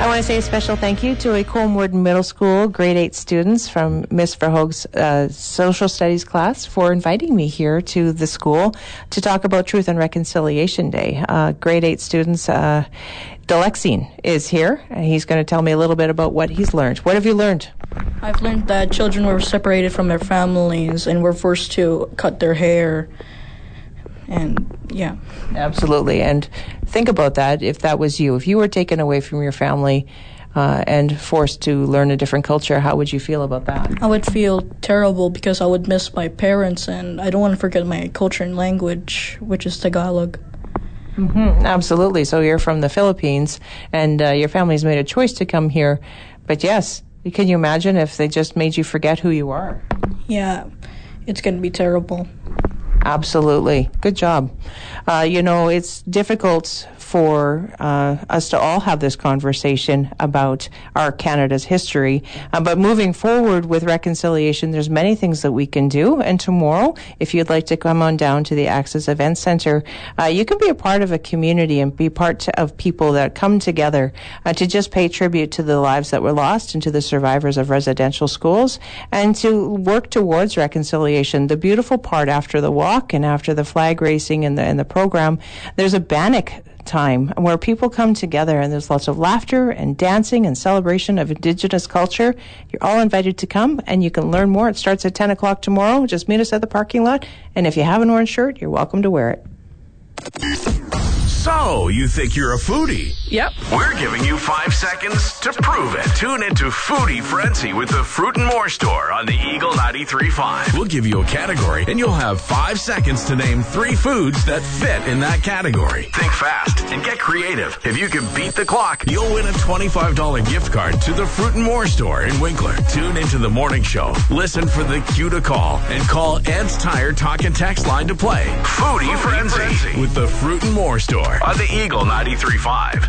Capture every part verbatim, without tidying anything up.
I want to say a special thank you to Acomb Wood Middle School grade eight students from Miss Verhoog's uh, social studies class for inviting me here to the school to talk about Truth and Reconciliation Day. Uh, grade eight students, uh, Delexine is here. And he's going to tell me a little bit about what he's learned. What have you learned? I've learned that children were separated from their families and were forced to cut their hair. And yeah. Absolutely. And think about that if that was you. If you were taken away from your family uh, and forced to learn a different culture, how would you feel about that? I would feel terrible because I would miss my parents, and I don't want to forget my culture and language, which is Tagalog. Mm-hmm. Absolutely. So you're from the Philippines, and uh, your family's made a choice to come here. But yes, can you imagine if they just made you forget who you are? Yeah, it's going to be terrible. Absolutely. Good job. Uh, you know, it's difficult for uh, us to all have this conversation about our Canada's history. Uh, but moving forward with reconciliation, there's many things that we can do. And tomorrow, if you'd like to come on down to the Access Event Center, uh, you can be a part of a community and be part of people that come together uh, to just pay tribute to the lives that were lost and to the survivors of residential schools and to work towards reconciliation. The beautiful part after the walk and after the flag racing and the, and the program, there's a Bannock time where people come together and there's lots of laughter and dancing and celebration of Indigenous culture. You're all invited to come and you can learn more. It starts at ten o'clock tomorrow. Just meet us at the parking lot. And if you have an orange shirt, you're welcome to wear it. So, you think you're a foodie? Yep. We're giving you five seconds to prove it. Tune into Foodie Frenzy with the Fruit and More Store on the Eagle ninety-three point five. We'll give you a category, and you'll have five seconds to name three foods that fit in that category. Think fast and get creative. If you can beat the clock, you'll win a twenty-five dollars gift card to the Fruit and More Store in Winkler. Tune into the morning show. Listen for the cue to call, and call Ed's Tire Talk and Text line to play. Foodie, Foodie Frenzy, Frenzy with the Fruit and More Store on the Eagle ninety-three point five.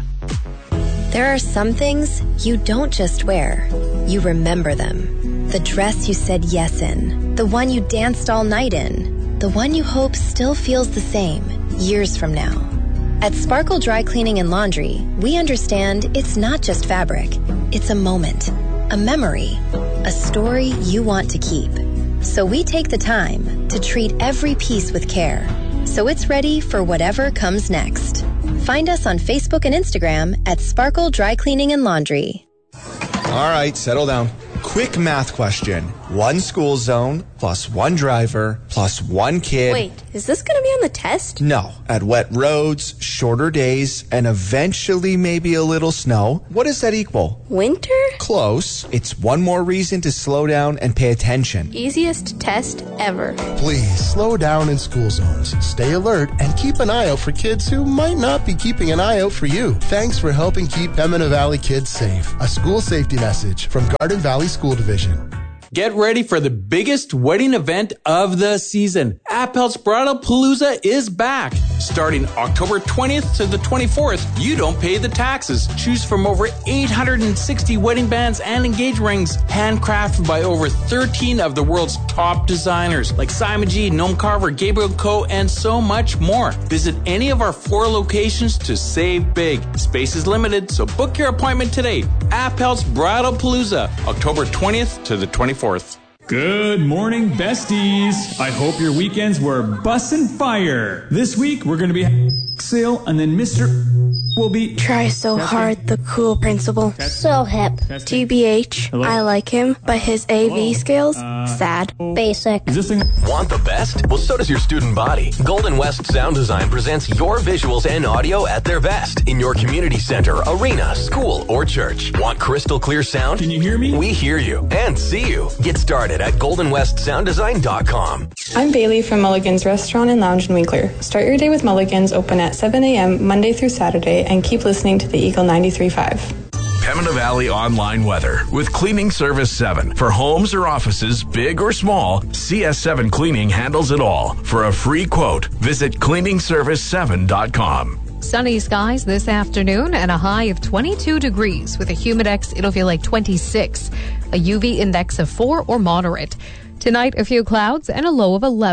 There are some things you don't just wear, you remember them. The dress you said yes in, the one you danced all night in, the one you hope still feels the same years from now. At Sparkle Dry Cleaning and Laundry, we understand it's not just fabric, it's a moment, a memory, a story you want to keep. So we take the time to treat every piece with care, so it's ready for whatever comes next. Find us on Facebook and Instagram at Sparkle Dry Cleaning and Laundry. All right, settle down. Quick math question. One school zone plus one driver plus one kid. Wait, is this going to be on the test? No. At wet roads, shorter days, and eventually maybe a little snow. What does that equal? Winter? Close. It's one more reason to slow down and pay attention. Easiest test ever. Please slow down in school zones. Stay alert and keep an eye out for kids who might not be keeping an eye out for you. Thanks for helping keep Pembina Valley kids safe. A school safety message from Garden Valley School Division. Get ready for the biggest wedding event of the season. Appel's Bridal Palooza is back. Starting October twentieth to the twenty-fourth, you don't pay the taxes. Choose from over eight hundred sixty wedding bands and engagement rings, handcrafted by over thirteen of the world's top designers, like Simon G, Noam Carver, Gabriel Co, and so much more. Visit any of our four locations to save big. Space is limited, so book your appointment today. Appel's Bridal Palooza, October twentieth to the twenty-fourth. Good morning, besties. I hope your weekends were bussin' fire. This week, we're going to be having a sale, and then Mister will be... Try so testing. Hard, the cool principal. Testing. So hip. Testing. G B H, Hello? I like him, but his A V Hello? skills, uh, sad. Basic. Is this thing... Want the best? Well, so does your student body. Golden West Sound Design presents your visuals and audio at their best in your community center, arena, school, or church. Want crystal clear sound? Can you hear me? We hear you and see you. Get started at golden west sound design dot com. I'm Bailey from Mulligan's Restaurant and Lounge in Winkler. Start your day with Mulligan's, open at seven a.m. Monday through Saturday, and keep listening to the Eagle ninety-three point five. Pembina Valley Online Weather with Cleaning Service seven. For homes or offices, big or small, C S seven Cleaning handles it all. For a free quote, visit cleaning service seven dot com. Sunny skies this afternoon and a high of twenty-two degrees. With a humidex, it'll feel like twenty-six. A U V index of four or moderate. Tonight, a few clouds and a low of eleven.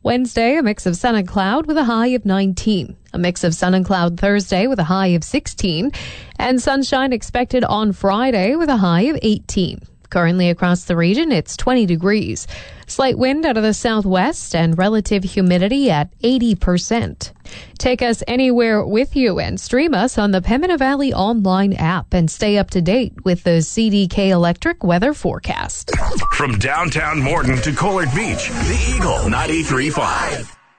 Wednesday, a mix of sun and cloud with a high of nineteen. A mix of sun and cloud Thursday with a high of sixteen. And sunshine expected on Friday with a high of eighteen. Currently across the region, it's twenty degrees. Slight wind out of the southwest and relative humidity at eighty percent. Take us anywhere with you and stream us on the Pembina Valley online app and stay up to date with the C D K Electric weather forecast. From downtown Morton to Collard Beach, the Eagle ninety-three point five.